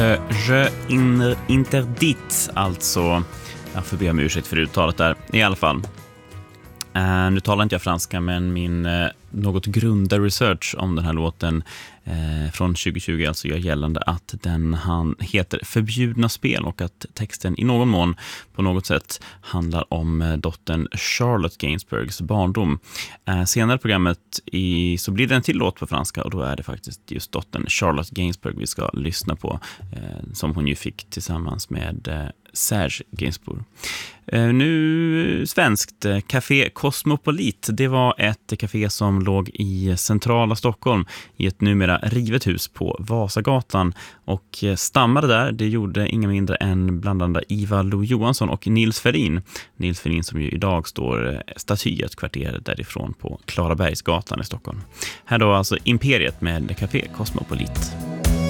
Interdit, alltså. Jag får be om ursäkt för uttalet där. I alla fall. Nu talar inte jag franska, men min något grunda research om den här låten från 2020 alltså gör gällande att han heter Förbjudna spel och att texten i någon mån på något sätt handlar om dottern Charlotte Gainsbourgs barndom. Senare i programmet så blir det en till låt på franska och då är det faktiskt just dottern Charlotte Gainsbourg vi ska lyssna på, som hon ju fick tillsammans med Serge Gainsbourg. Nu svenskt, Café Cosmopolit. Det var ett café som låg i centrala Stockholm i ett numera rivet hus på Vasagatan och stammade där. Det gjorde inga mindre än bland andra Ivar Lo-Johansson och Nils Ferlin. Nils Ferlin som ju idag står staty ett kvarter därifrån på Klarabergsgatan i Stockholm. Här då alltså Imperiet med Café Cosmopolit.